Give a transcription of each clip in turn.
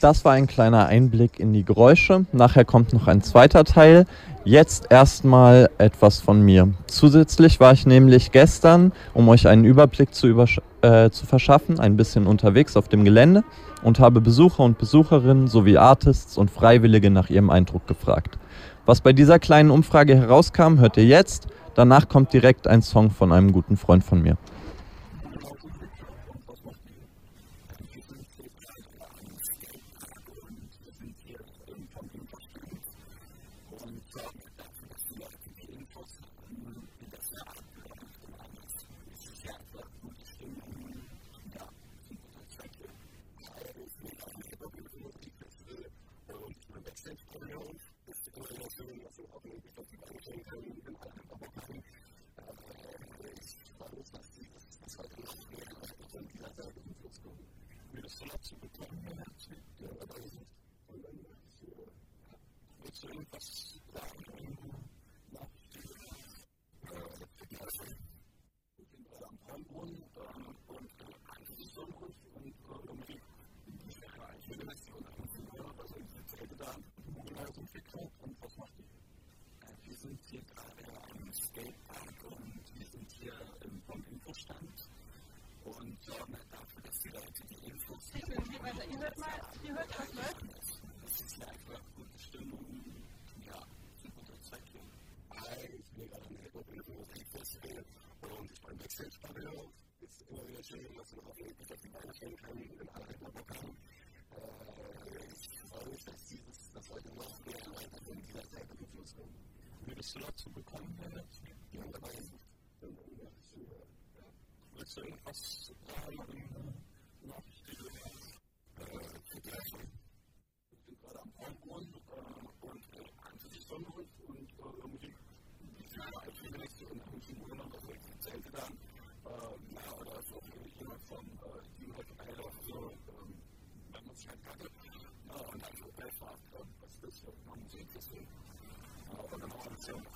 Das war ein kleiner Einblick in die Geräusche. Nachher kommt noch ein zweiter Teil. Jetzt erstmal etwas von mir. Zusätzlich war ich nämlich gestern, um euch einen Überblick zu verschaffen, ein bisschen unterwegs auf dem Gelände und habe Besucher und Besucherinnen sowie Artists und Freiwillige nach ihrem Eindruck gefragt. Was bei dieser kleinen Umfrage herauskam, hört ihr jetzt. Danach kommt direkt ein Song von einem guten Freund von mir. Würdest du dazu bekommen, willst du irgendwas sagen? Ich bin gerade am Vorgrund und kannte sich so gut und irgendwie ich will nicht so in einem Urlaub, also ich Zelte dann, oder so jemand von die Leute oder so, wenn man es halt hatte, und dann so einfach, was das für Musik ist. Und dann auch alles sehr und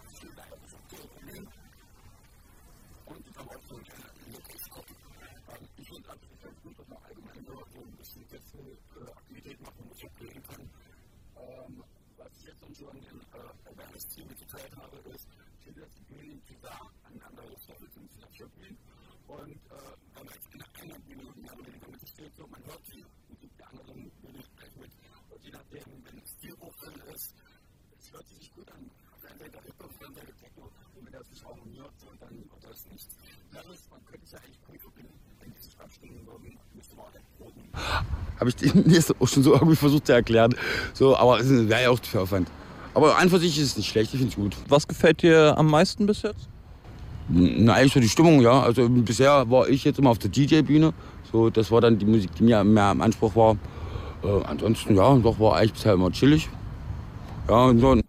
ich habe auch so ein kleines Kochen. Ich finde einfach ganz gut, dass man allgemein so ein bisschen jetzt Aktivität machen, wo ich auch reden kann. Was ich jetzt schon in Awareness-Team geteilt habe, ist, ich finde, dass die Community da einander Leute sind, die dafür gehen. Und wenn man jetzt in einer Bühne die andere Community steht, so man hört sie und die anderen Bühne sprechen mit. Und je nachdem, wenn es Stil hoch drin ist, es hört sich gut an. Auf der einen Seite Hip-Hop, auf der anderen Seite Techno. Und wenn das sich auch hört, und dann oder es nicht. Das ist, man könnte es ja eigentlich gut verbinden. Wenn die sich abstimmen würden, müsste man auch den Boden. Habe ich denen jetzt auch schon so irgendwie versucht zu erklären. So, aber es wäre ja auch zu viel Aufwand. Aber an für sich ist es nicht schlecht, ich finde es gut. Was gefällt dir am meisten bis jetzt? Na, eigentlich so die Stimmung, ja. Also bisher war ich jetzt immer auf der DJ-Bühne. So, das war dann die Musik, die mir mehr im Anspruch war. Ansonsten, ja, doch war eigentlich bisher immer chillig. Ja, und so.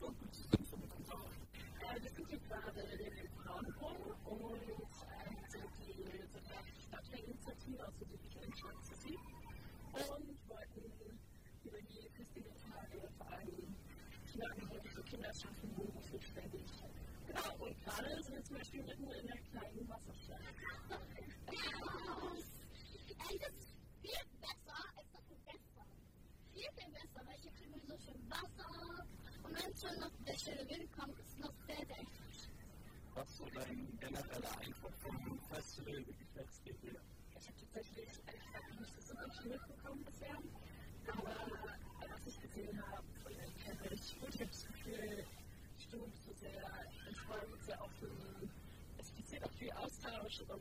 Was so dein genereller Eindruck vom Festival, wie gefällt es dir hier? Ich habe tatsächlich einfach nicht so viel mitbekommen bisher, aber was ich gesehen habe, kenne ich. Und ich habe das Gefühl, die Stimmung ist so sehr entspannt, sehr offen. Es gibt auch viel Austausch und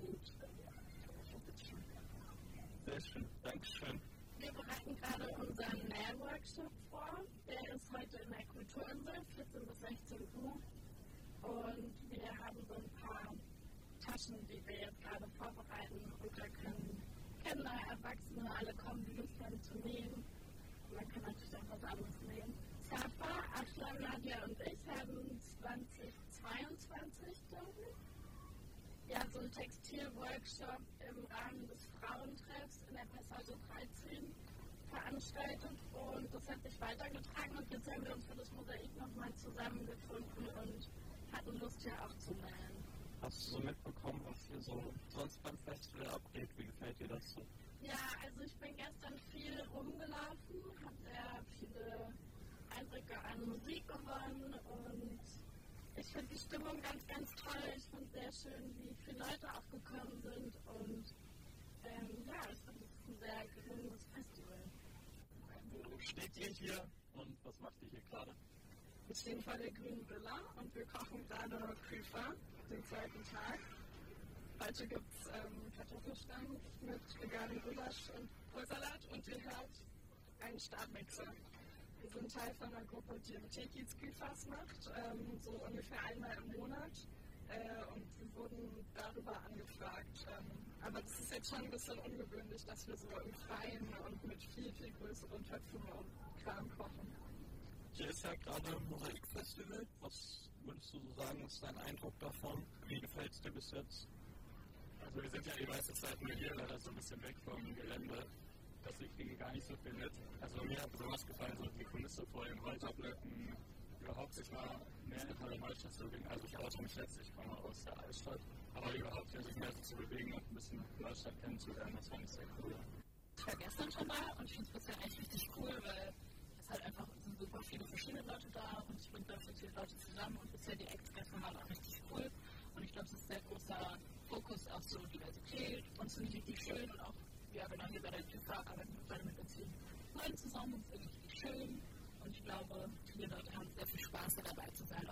sehr schön, danke schön. Wir bereiten gerade unseren Nährworkshop vor. Der ist heute in der Kulturinsel, 14 bis 16 Uhr. Und wir haben so ein paar Taschen, die wir jetzt gerade vorbereiten. Und da können Kinder, Erwachsene, alle kommen, die Lust haben zu nähen. Und man kann natürlich auch was anderes nähen. Safa, Asla, Nadia und ich haben 2022, glaube ich, ja, so einen Textilworkshop im Rahmen des Frauentreffs in der Passage 13 veranstaltet. Und das hat sich weitergetragen. Und jetzt haben wir uns für das Mosaik nochmal zusammengefunden und hatten Lust hier auch zu nähen. Hast du so mitbekommen, was hier so sonst beim Festival abgeht? Wie gefällt dir das so? Ja, also ich bin gestern viel rumgelaufen. an Musik gewonnen und ich finde die Stimmung ganz, ganz toll. Ich finde es sehr schön, wie viele Leute auch gekommen sind und ja, ich finde es ist ein sehr gelungenes Festival. Wo steht ihr hier und was macht ihr hier gerade? Wir stehen vor der Grünen Villa und wir kochen gerade Küfer, den zweiten Tag. Heute gibt es Kartoffelstampf mit veganem Gulasch und Kohlsalat und ihr hört einen Stabmixer. Wir sind Teil von einer Gruppe, die Teki's Küfers macht, so ungefähr einmal im Monat. Und wir wurden darüber angefragt. Aber das ist jetzt schon ein bisschen ungewöhnlich, dass wir so im Freien und mit viel, viel größeren Töpfen und Kram kochen. Hier ist ja gerade ein Mosaikfestival. Was würdest du so sagen, ist dein Eindruck davon? Wie gefällt es dir bis jetzt? Also wir sind ja die meiste Zeit nur hier, leider so ein bisschen weg vom Gelände. Deswegen kriege ich gar nicht so viel mit. Also mir hat besonders gefallen, so die Kulisse vor den Holzblöcken, überhaupt sich mal mehr in der Neustadt zu bewegen. Also ich oute mich jetzt, ich komme aus der Altstadt. Aber überhaupt hier sich mehr zu bewegen und ein bisschen Neustadt kennenzulernen, das fand ich sehr cool. Ich war gestern schon da und ich finde es bisher echt richtig cool, weil es halt einfach sind super viele verschiedene Leute da und ich bringe da viele Leute zusammen und bisher die Acts gestern waren auch richtig cool. Und ich glaube, es ist ein sehr großer Fokus auf so Diversität und es finde ich richtig schön und auch, ja genau, hier bei der TÜFA arbeiten wir gerade mit ganz vielen Leuten zusammen und es ist richtig schön und ich glaube, viele Leute haben sehr viel Spaß dabei zu sein,